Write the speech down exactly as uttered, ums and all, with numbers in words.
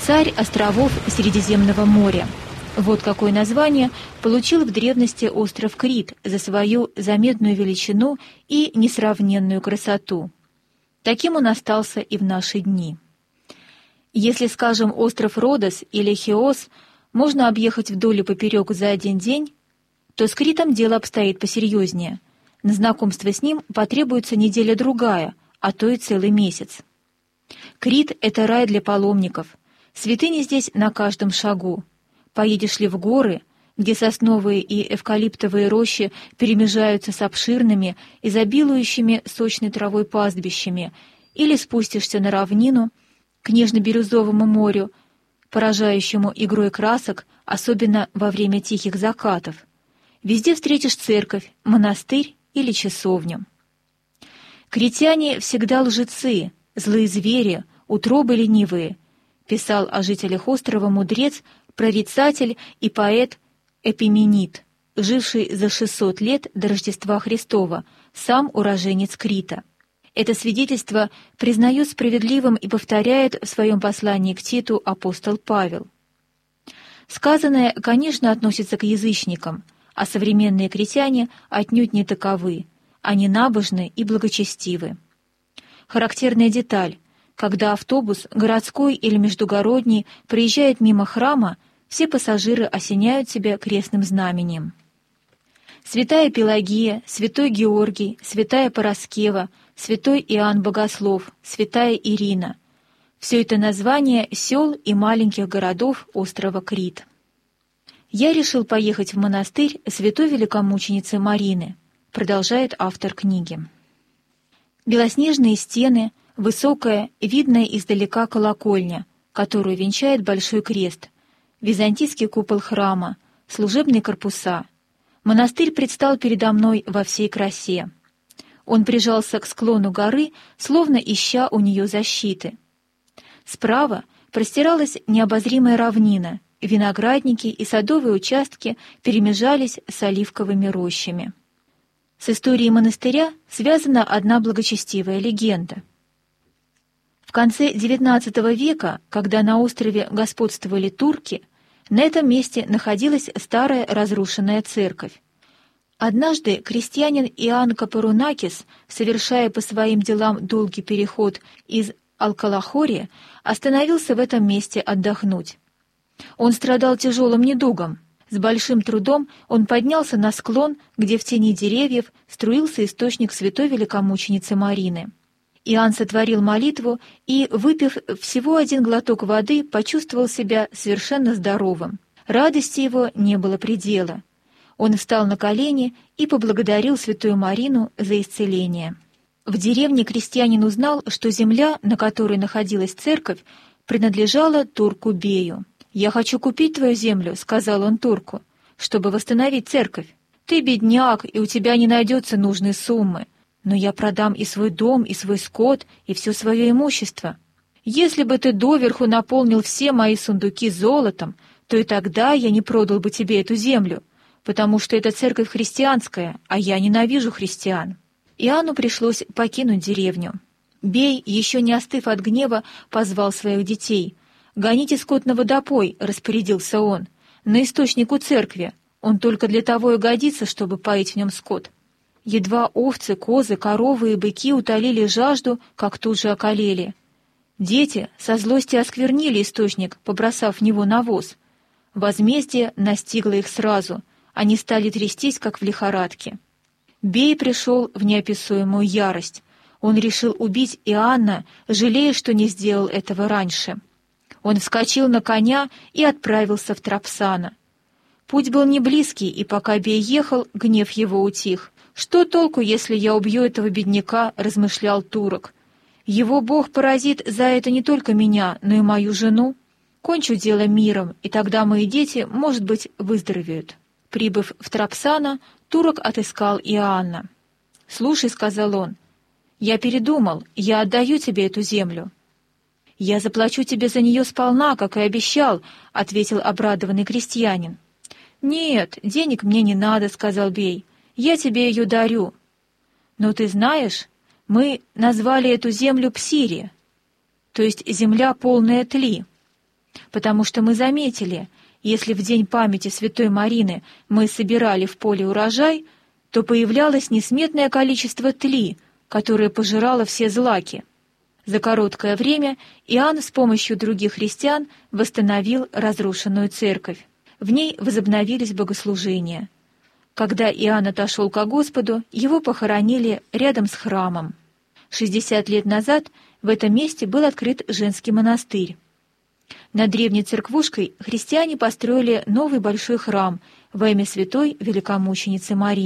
Царь островов Средиземного моря. Вот какое название получил в древности остров Крит за свою заметную величину и несравненную красоту. Таким он остался и в наши дни. Если, скажем, остров Родос или Хиос можно объехать вдоль и поперек за один день, то с Критом дело обстоит посерьезнее. На знакомство с ним потребуется неделя-другая, а то и целый месяц. Крит — это рай для паломников. Святыни здесь на каждом шагу. Поедешь ли в горы, где сосновые и эвкалиптовые рощи перемежаются с обширными, изобилующими сочной травой пастбищами, или спустишься на равнину к нежно-бирюзовому морю, поражающему игрой красок, особенно во время тихих закатов. Везде встретишь церковь, монастырь или часовню. Критяне всегда лжецы, злые звери, утробы ленивые, писал о жителях острова мудрец, прорицатель и поэт Эпименид, живший за шестьсот лет до Рождества Христова, сам уроженец Крита. Это свидетельство признает справедливым и повторяет в своем послании к Титу апостол Павел. Сказанное, конечно, относится к язычникам, а современные критяне отнюдь не таковы, они набожны и благочестивы. Характерная деталь: когда автобус, городской или междугородний, проезжает мимо храма, все пассажиры осеняют себя крестным знамением. Святая Пелагия, святой Георгий, святая Параскева, святой Иоанн Богослов, святая Ирина — все это названия сел и маленьких городов острова Крит. «Я решил поехать в монастырь святой великомученицы Марины», продолжает автор книги. Белоснежные стены, высокая, видная издалека колокольня, которую венчает большой крест, византийский купол храма, служебные корпуса. Монастырь предстал передо мной во всей красе. Он прижался к склону горы, словно ища у нее защиты. Справа простиралась необозримая равнина, виноградники и садовые участки перемежались с оливковыми рощами. С историей монастыря связана одна благочестивая легенда. В конце девятнадцатого века, когда на острове господствовали турки, на этом месте находилась старая разрушенная церковь. Однажды крестьянин Иоанн Капарунакис, совершая по своим делам долгий переход из Алкалахори, остановился в этом месте отдохнуть. Он страдал тяжелым недугом. С большим трудом он поднялся на склон, где в тени деревьев струился источник святой великомученицы Марины. Иоанн сотворил молитву и, выпив всего один глоток воды, почувствовал себя совершенно здоровым. Радости его не было предела. Он встал на колени и поблагодарил святую Марину за исцеление. В деревне крестьянин узнал, что земля, на которой находилась церковь, принадлежала турку Бею. «Я хочу купить твою землю», — сказал он турку, — «чтобы восстановить церковь. Ты бедняк, и у тебя не найдется нужной суммы. Но я продам и свой дом, и свой скот, и все свое имущество. Если бы ты доверху наполнил все мои сундуки золотом, то и тогда я не продал бы тебе эту землю, потому что это церковь христианская, а я ненавижу христиан». Иоанну пришлось покинуть деревню. Бей, еще не остыв от гнева, позвал своих детей. «Гоните скот на водопой», — распорядился он, — «на источник у церкви. Он только для того и годится, чтобы поить в нем скот». Едва овцы, козы, коровы и быки утолили жажду, как тут же околели. Дети со злости осквернили источник, побросав в него навоз. Возмездие настигло их сразу, они стали трястись, как в лихорадке. Бей пришел в неописуемую ярость. Он решил убить Иоанна, жалея, что не сделал этого раньше. Он вскочил на коня и отправился в Трапсана. Путь был не близкий, и пока Бей ехал, гнев его утих. «Что толку, если я убью этого бедняка?» — размышлял турок. «Его бог поразит за это не только меня, но и мою жену. Кончу дело миром, и тогда мои дети, может быть, выздоровеют». Прибыв в Трапсана, турок отыскал Иоанна. «Слушай», — сказал он, — «я передумал, я отдаю тебе эту землю». «Я заплачу тебе за нее сполна, как и обещал», — ответил обрадованный крестьянин. «Нет, денег мне не надо», — сказал Бей. «Я тебе ее дарю». «Но ты знаешь, мы назвали эту землю Псири, то есть земля полная тли. потому что мы заметили, если в день памяти святой Марины мы собирали в поле урожай, то появлялось несметное количество тли, которое пожирало все злаки. За короткое время Иоанн с помощью других христиан восстановил разрушенную церковь. В ней возобновились богослужения. Когда Иоанн отошел ко Господу, его похоронили рядом с храмом. шестьдесят лет назад в этом месте был открыт женский монастырь. Над древней церквушкой христиане построили новый большой храм во имя святой великомученицы Марии.